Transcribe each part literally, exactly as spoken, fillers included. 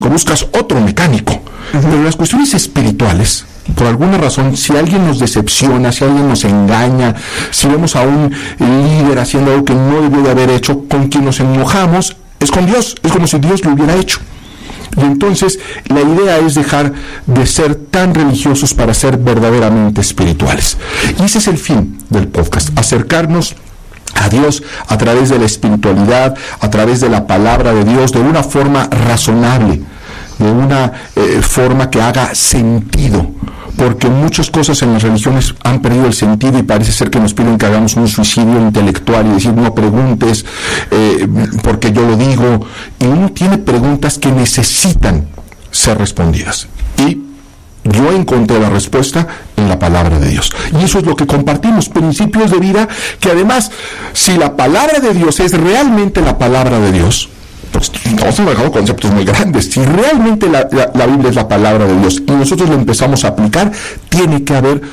buscas otro mecánico. Uh-huh. Pero las cuestiones espirituales, por alguna razón, si alguien nos decepciona, si alguien nos engaña, si vemos a un líder haciendo algo que no debió de haber hecho, con quien nos enojamos, es con Dios, es como si Dios lo hubiera hecho. Y entonces la idea es dejar de ser tan religiosos para ser verdaderamente espirituales. Y ese es el fin del podcast, acercarnos a Dios a través de la espiritualidad, a través de la palabra de Dios, de una forma razonable, de una eh, forma que haga sentido, porque muchas cosas en las religiones han perdido el sentido y parece ser que nos piden que hagamos un suicidio intelectual y decir no preguntes eh, porque yo lo digo, y uno tiene preguntas que necesitan ser respondidas, y yo encontré la respuesta en la palabra de Dios, y eso es lo que compartimos, principios de vida que además, si la palabra de Dios es realmente la palabra de Dios, pues estamos manejando conceptos muy grandes. Si realmente la, la, la Biblia es la palabra de Dios y nosotros lo empezamos a aplicar, tiene que haber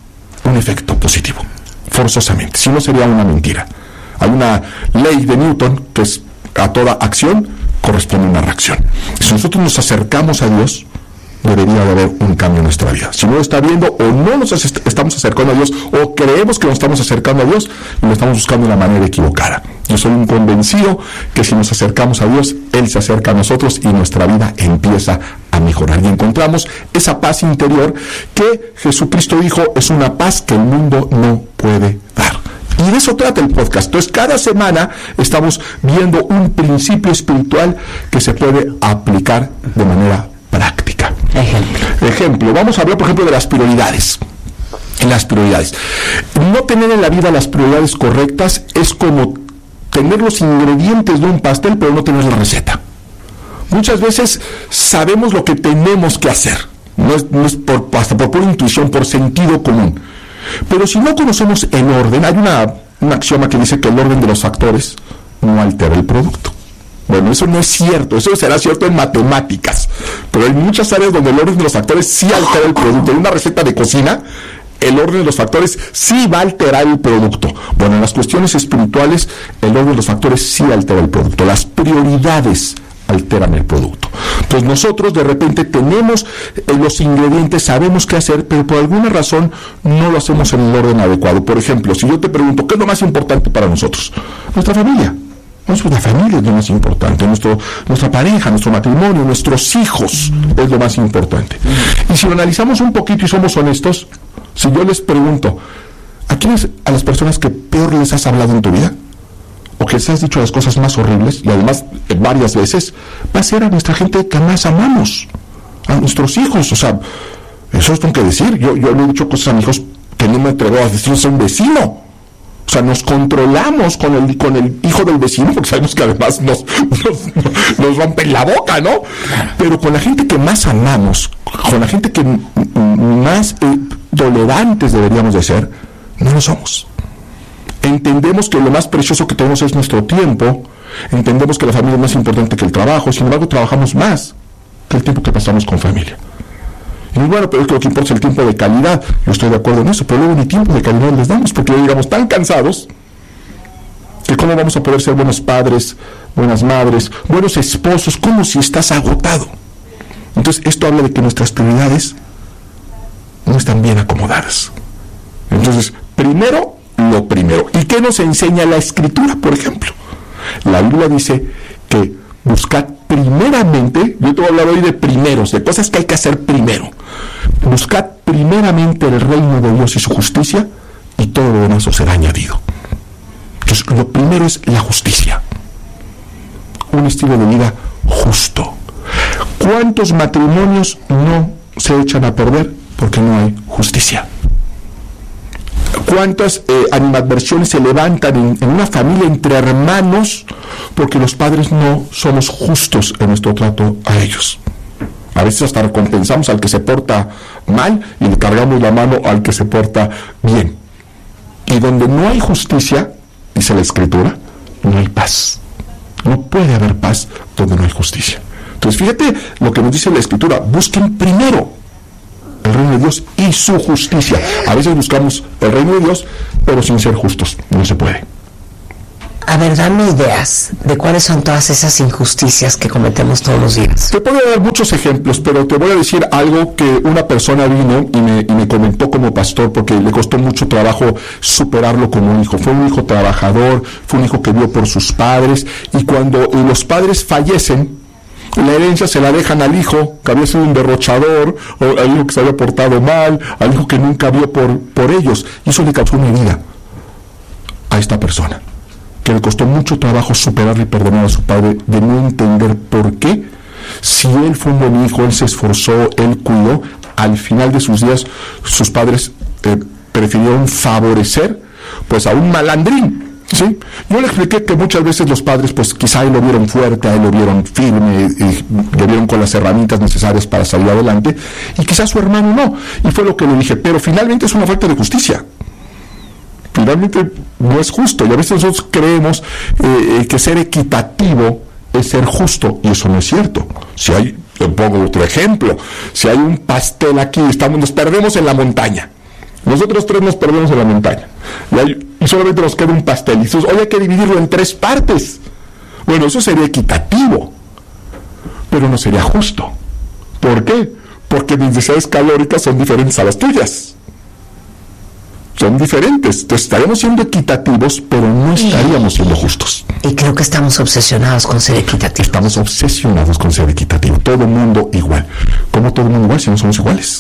un efecto positivo, forzosamente, si no sería una mentira. Hay una ley de Newton que es a toda acción corresponde una reacción. Si nosotros nos acercamos a Dios, debería de haber un cambio en nuestra vida. Si no lo está viendo, o no nos estamos acercando a Dios, o creemos que nos estamos acercando a Dios y lo estamos buscando de la manera equivocada. Yo soy un convencido que si nos acercamos a Dios, Él se acerca a nosotros y nuestra vida empieza a mejorar. Y encontramos esa paz interior que Jesucristo dijo es una paz que el mundo no puede dar. Y de eso trata el podcast. Entonces, cada semana estamos viendo un principio espiritual que se puede aplicar de manera práctica. Ejemplo. Ejemplo. Vamos a hablar, por ejemplo, de las prioridades. Las prioridades. No tener en la vida las prioridades correctas es como tener los ingredientes de un pastel, pero no tener la receta. Muchas veces sabemos lo que tenemos que hacer. No es, no es por, hasta por pura intuición, por sentido común. Pero si no conocemos el orden, hay una, un axioma que dice que el orden de los factores no altera el producto. Bueno, eso no es cierto, eso será cierto en matemáticas, pero hay muchas áreas donde el orden de los factores sí altera el producto. En una receta de cocina, el orden de los factores sí va a alterar el producto. Bueno, en las cuestiones espirituales, el orden de los factores sí altera el producto. Las prioridades alteran el producto. Entonces nosotros de repente tenemos eh, los ingredientes, sabemos qué hacer, pero por alguna razón no lo hacemos en el orden adecuado. Por ejemplo, si yo te pregunto, ¿qué es lo más importante para nosotros? Nuestra familia. Nuestra familia es lo más importante, nuestro, nuestra pareja, nuestro matrimonio, nuestros hijos es lo más importante. Y si lo analizamos un poquito y somos honestos, si yo les pregunto, ¿a quiénes, a las personas que peor les has hablado en tu vida? O que les has dicho las cosas más horribles, y además eh, varias veces, va a ser a nuestra gente que más amamos, a nuestros hijos. O sea, eso es tengo que decir. Yo, yo le he dicho cosas a mis hijos que no me atrevo a decirles a un vecino. O sea, nos controlamos con el, con el hijo del vecino, porque sabemos que además nos, nos, nos rompen la boca, ¿no? Pero con la gente que más amamos, con la gente que más eh, tolerantes deberíamos de ser, no lo somos. Entendemos que lo más precioso que tenemos es nuestro tiempo, entendemos que la familia es más importante que el trabajo, sin embargo trabajamos más que el tiempo que pasamos con familia. Y bueno, pero es que lo que importa es el tiempo de calidad. Yo estoy de acuerdo en eso, pero luego ni tiempo de calidad les damos, porque ya llegamos tan cansados que cómo vamos a poder ser buenos padres, buenas madres, buenos esposos, como si estás agotado. Entonces esto habla de que nuestras prioridades no están bien acomodadas. Entonces, primero, lo primero. ¿Y qué nos enseña la Escritura, por ejemplo? La Biblia dice que buscad primeramente, yo te voy a hablar hoy de primeros, de cosas que hay que hacer primero. Buscad primeramente el reino de Dios y su justicia, y todo lo demás os será añadido. Entonces, lo primero es la justicia. Un estilo de vida justo. ¿Cuántos matrimonios no se echan a perder porque no hay justicia? ¿Cuántas eh, animadversiones se levantan en, en una familia entre hermanos porque los padres no somos justos en nuestro trato a ellos? A veces hasta recompensamos al que se porta mal y le cargamos la mano al que se porta bien. Y donde no hay justicia, dice la Escritura, no hay paz. No puede haber paz donde no hay justicia. Entonces fíjate lo que nos dice la Escritura: busquen primero el reino de Dios y su justicia. A veces buscamos el reino de Dios, pero sin ser justos. No se puede. A ver, dame ideas de cuáles son todas esas injusticias que cometemos todos los días. Te puedo dar muchos ejemplos, pero te voy a decir algo que una persona vino y me, y me comentó como pastor, porque le costó mucho trabajo superarlo como hijo. Fue un hijo trabajador, fue un hijo que vio por sus padres, y cuando los padres fallecen, la herencia se la dejan al hijo que había sido un derrochador, o al hijo que se había portado mal, al hijo que nunca vio por, por ellos, y eso le causó una herida a esta persona, que le costó mucho trabajo superar y perdonar a su padre, de no entender por qué, si él fue un buen hijo, él se esforzó, él cuidó, al final de sus días sus padres eh, prefirieron favorecer pues a un malandrín. ¿Sí? Yo le expliqué que muchas veces los padres, pues quizá a él lo vieron fuerte, a él lo vieron firme, y lo vieron con las herramientas necesarias para salir adelante, y quizá su hermano no, y fue lo que le dije, pero finalmente es una falta de justicia. Finalmente no es justo, y a veces nosotros creemos eh, que ser equitativo es ser justo, y eso no es cierto. Si hay, le pongo otro ejemplo, si hay un pastel aquí, estamos, nos perdemos en la montaña. Nosotros tres nos perdemos en la montaña. Y, hay, y solamente nos queda un pastel. Y dices, oye, hay que dividirlo en tres partes. Bueno, eso sería equitativo. Pero no sería justo. ¿Por qué? Porque mis necesidades calóricas son diferentes a las tuyas. Son diferentes. Entonces estaríamos siendo equitativos, pero no estaríamos siendo justos. Y creo que estamos obsesionados con ser equitativos. Estamos obsesionados con ser equitativo. Todo el mundo igual. ¿Cómo todo el mundo igual si no somos iguales?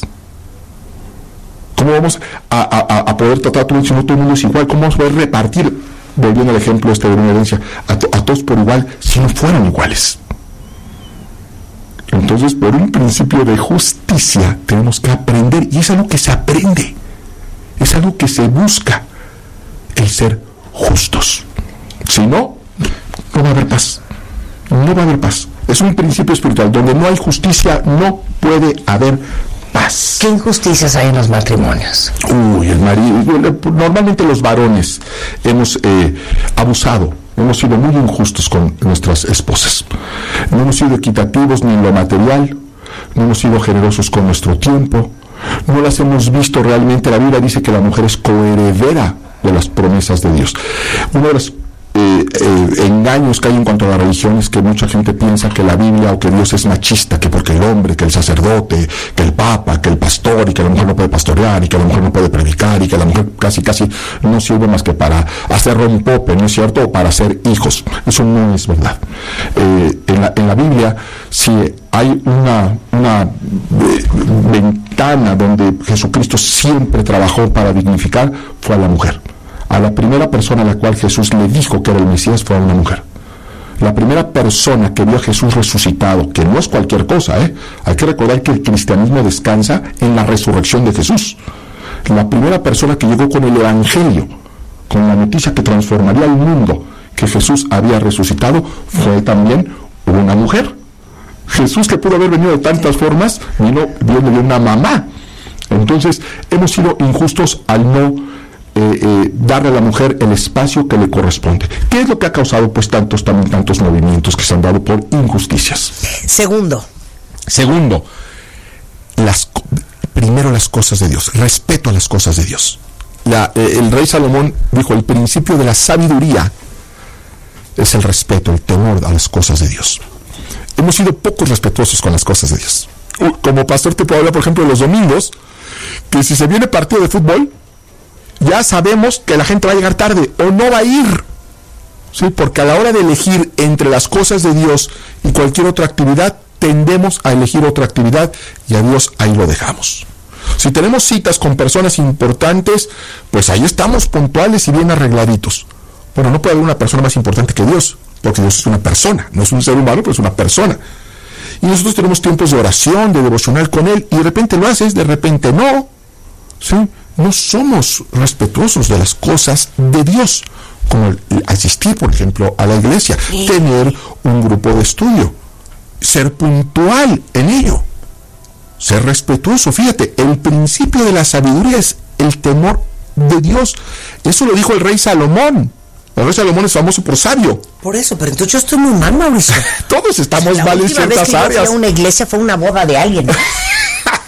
¿Cómo vamos a, a, a poder tratar a todo el mundo si no todo el mundo es igual? ¿Cómo vamos a poder repartir, volviendo al ejemplo este de una herencia, a, to, a todos por igual si no fueran iguales? Entonces, por un principio de justicia, tenemos que aprender, y es algo que se aprende, es algo que se busca, el ser justos. Si no, no va a haber paz, no va a haber paz. Es un principio espiritual, donde no hay justicia, no puede haber paz. ¿Qué injusticias hay en los matrimonios? Uy, el marido, normalmente los varones hemos eh, abusado, hemos sido muy injustos con nuestras esposas. No hemos sido equitativos ni en lo material, no hemos sido generosos con nuestro tiempo, no las hemos visto realmente. La Biblia dice que la mujer es coheredera de las promesas de Dios. Una de las Eh, eh, engaños que hay en cuanto a la religión es que mucha gente piensa que la Biblia o que Dios es machista, que porque el hombre, que el sacerdote, que el papa, que el pastor, y que la mujer no puede pastorear, y que la mujer no puede predicar, y que la mujer casi casi no sirve más que para hacer rompope, ¿no es cierto?, o para hacer hijos. Eso no es verdad. Eh, en, la, en la Biblia, si hay una, una eh, ventana donde Jesucristo siempre trabajó para dignificar, fue a la mujer. A la primera persona a la cual Jesús le dijo que era el Mesías fue a una mujer. La primera persona que vio a Jesús resucitado, que no es cualquier cosa, ¿eh? Hay que recordar que el cristianismo descansa en la resurrección de Jesús. La primera persona que llegó con el Evangelio, con la noticia que transformaría el mundo, que Jesús había resucitado, fue también una mujer. Jesús, que pudo haber venido de tantas formas, vino, Dios le dio una mamá. Entonces, hemos sido injustos al no Eh, eh, darle a la mujer el espacio que le corresponde. ¿Qué es lo que ha causado pues tantos, también tantos movimientos que se han dado por injusticias? Segundo. Segundo, las, primero las cosas de Dios, respeto a las cosas de Dios. La, eh, el rey Salomón dijo, el principio de la sabiduría es el respeto, el temor a las cosas de Dios. Hemos sido pocos respetuosos con las cosas de Dios. Como pastor te puedo hablar, por ejemplo, de los domingos, que si se viene partido de fútbol, ya sabemos que la gente va a llegar tarde o no va a ir, ¿sí? Porque a la hora de elegir entre las cosas de Dios y cualquier otra actividad, tendemos a elegir otra actividad y a Dios ahí lo dejamos. Si tenemos citas con personas importantes, pues ahí estamos puntuales y bien arregladitos. Bueno, no puede haber una persona más importante que Dios, porque Dios es una persona, no es un ser humano, pero es una persona. Y nosotros tenemos tiempos de oración, de devocional con Él, y de repente lo haces, de repente no, ¿sí? No somos respetuosos de las cosas de Dios, como el asistir, por ejemplo, a la iglesia, sí. Tener un grupo de estudio, ser puntual en ello, ser respetuoso. Fíjate, el principio de la sabiduría es el temor de Dios. Eso lo dijo el rey Salomón. El rey Salomón es famoso por sabio. Por eso, pero entonces yo estoy muy mal, Mauricio. Todos estamos la mal en ciertas vez que áreas. Yo fui a una iglesia fue una boda de alguien.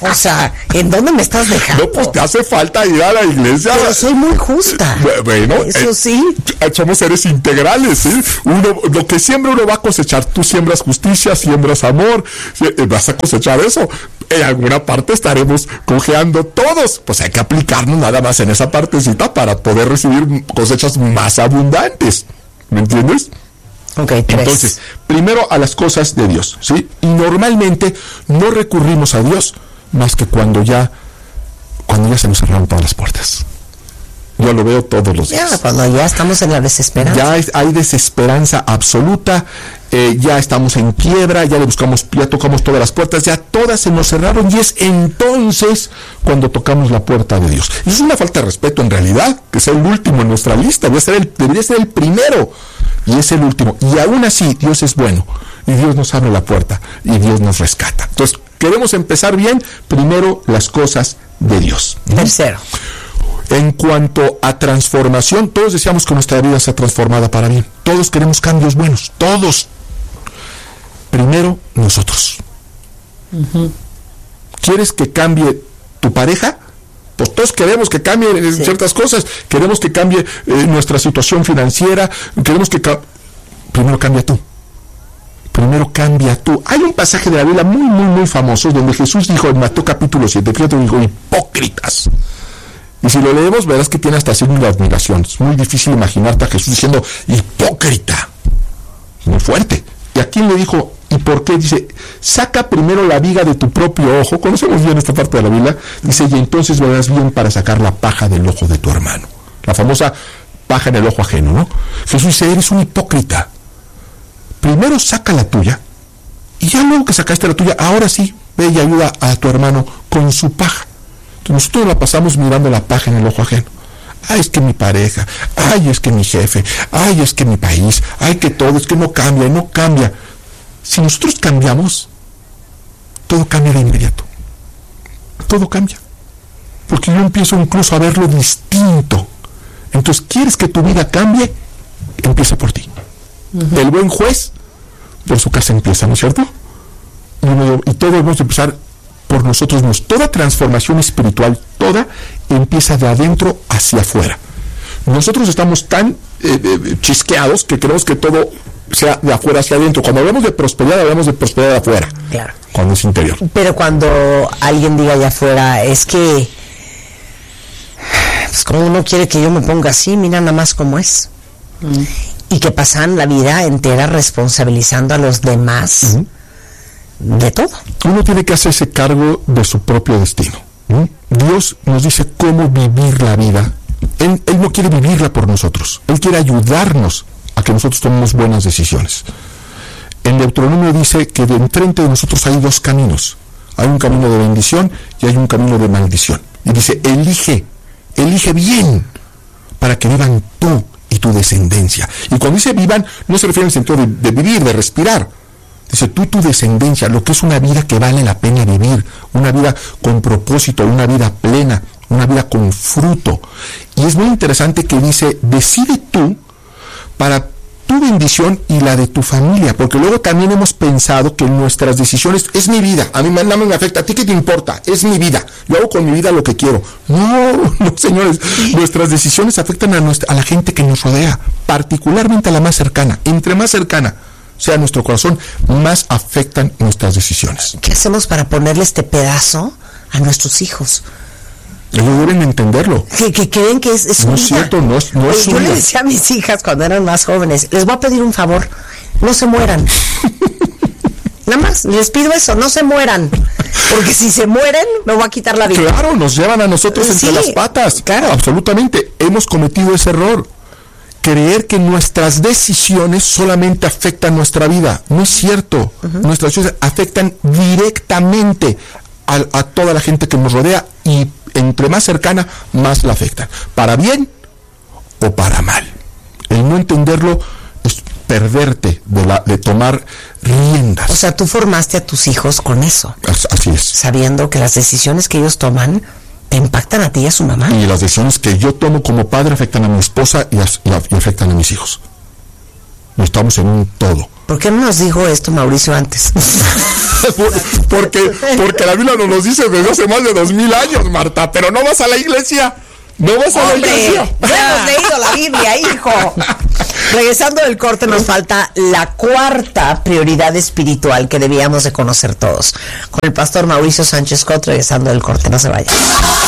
O sea, ¿en dónde me estás dejando? No, pues te hace falta ir a la iglesia. Pero soy muy justa. Bueno, eso eh, sí. Somos seres integrales, ¿sí? Uno, lo que siembra uno va a cosechar. Tú siembras justicia, siembras amor, vas a cosechar eso. En alguna parte estaremos cojeando todos. Pues hay que aplicarnos nada más en esa partecita para poder recibir cosechas más abundantes. ¿Me entiendes? Ok, tres. Entonces, primero a las cosas de Dios, ¿sí? Y normalmente no recurrimos a Dios más que cuando ya, cuando ya se nos cerraron todas las puertas. Yo lo veo todos los días. Ya, cuando ya estamos en la desesperanza. Ya hay, hay desesperanza absoluta, eh, ya estamos en quiebra, ya le buscamos, ya tocamos todas las puertas, ya todas se nos cerraron y es entonces cuando tocamos la puerta de Dios. Y es una falta de respeto en realidad, que sea el último en nuestra lista, debería ser el, debería ser el primero y es el último. Y aún así Dios es bueno y Dios nos abre la puerta y Dios nos rescata. Entonces, queremos empezar bien, primero las cosas de Dios. Tercero. En cuanto a transformación, todos deseamos que nuestra vida sea transformada para bien. Todos queremos cambios buenos, todos. Primero, nosotros. Uh-huh. ¿Quieres que cambie tu pareja? Pues todos queremos que cambie sí. ciertas cosas. Queremos que cambie eh, nuestra situación financiera. Queremos que... Ca- Primero cambia tú. Primero cambia tú. Hay un pasaje de la Biblia muy, muy, muy famoso donde Jesús dijo en Mateo capítulo siete, fíjate, dijo, hipócritas. Y si lo leemos, verás que tiene hasta signo de admiración. Es muy difícil imaginarte a Jesús diciendo, hipócrita. Muy fuerte. ¿Y a quién le dijo? ¿Y por qué? Dice, saca primero la viga de tu propio ojo. Conocemos bien esta parte de la Biblia. Dice, y entonces verás bien para sacar la paja del ojo de tu hermano. La famosa paja en el ojo ajeno, ¿no? Jesús dice, eres un hipócrita. Primero saca la tuya. Y ya luego que sacaste la tuya, ahora sí, ve y ayuda a tu hermano con su paja. Nosotros la pasamos mirando la paja en el ojo ajeno. Ay, es que mi pareja, ay, es que mi jefe, ay, es que mi país, ay, que todo, es que no cambia, no cambia. Si nosotros cambiamos, todo cambia de inmediato. Todo cambia. Porque yo empiezo incluso a verlo distinto. Entonces, ¿quieres que tu vida cambie? Empieza por ti. Uh-huh. El buen juez, por su casa empieza, ¿no es cierto? Y, y todos vamos a empezar por nosotros mismos. Toda transformación espiritual, toda empieza de adentro hacia afuera. Nosotros estamos tan eh, eh, chisqueados que creemos que todo sea de afuera hacia adentro. Cuando hablamos de prosperidad, hablamos de prosperidad de afuera. Claro. Cuando es interior. Pero cuando alguien diga allá afuera, es que, pues como uno quiere que yo me ponga así, mira nada más cómo es. Mm. Y que pasan la vida entera responsabilizando a los demás. Uh-huh. De todo. Uno tiene que hacerse cargo de su propio destino. ¿Mm? Dios nos dice cómo vivir la vida. Él, él no quiere vivirla por nosotros. Él quiere ayudarnos a que nosotros tomemos buenas decisiones. En Deuteronomio dice que de enfrente de nosotros hay dos caminos. Hay un camino de bendición y hay un camino de maldición. Y dice, elige, elige bien para que vivan tú y tu descendencia. Y cuando dice vivan, no se refiere al sentido de, de vivir, de respirar. Dice, tú, tu descendencia, lo que es una vida que vale la pena vivir, una vida con propósito, una vida plena, una vida con fruto. Y es muy interesante que dice, decide tú para tu bendición y la de tu familia, porque luego también hemos pensado que nuestras decisiones, es mi vida, a mí nada más me afecta, ¿a ti qué te importa? Es mi vida, yo hago con mi vida lo que quiero. No, no, señores, nuestras decisiones afectan a, nuestra, a la gente que nos rodea, particularmente a la más cercana. Entre más cercana sea nuestro corazón, más afectan nuestras decisiones. ¿Qué hacemos para ponerle este pedazo a nuestros hijos? Ellos deben entenderlo. Que, que creen que es, es su no vida. Es cierto, no es, no es Yo le decía a mis hijas cuando eran más jóvenes, les voy a pedir un favor, no se mueran. Nada más, les pido eso, no se mueran. Porque si se mueren, me voy a quitar la vida. Claro, nos llevan a nosotros entre sí, las patas. Claro. Absolutamente. Hemos cometido ese error. Creer que nuestras decisiones solamente afectan nuestra vida. No es cierto. Uh-huh. Nuestras decisiones afectan directamente a, a toda la gente que nos rodea y entre más cercana, más la afectan. Para bien o para mal. El no entenderlo es perderte de, la, de tomar riendas. O sea, tú formaste a tus hijos con eso. Así es. Sabiendo que las decisiones que ellos toman te impactan a ti y a su mamá. Y las decisiones que yo tomo como padre afectan a mi esposa y, a, y, a, y afectan a mis hijos. no estamos en un todo. ¿Por qué no nos dijo esto Mauricio antes? porque, porque la Biblia nos lo dice desde hace más de dos mil años, Marta, pero no vas a la iglesia. No vas a ¡Hombre! la iglesia. Ya hemos leído la Biblia, hijo. Regresando del corte, nos falta la cuarta prioridad espiritual que debíamos de conocer todos. Con el pastor Mauricio Sánchez Cot, regresando del corte, no se vaya.